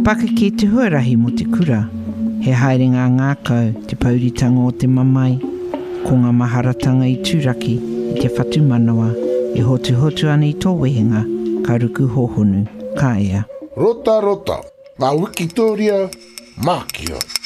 Paka ki te huarahi mo te kura. He haerenga ngākau te pauritanga o te mamai. Ko ngā maharatanga i tūraki i te whatu manawa. E hotu ana i tō wehenga. Ka ruku hohonu. Ka ea. Rota. Ngā wikitoria, mākia.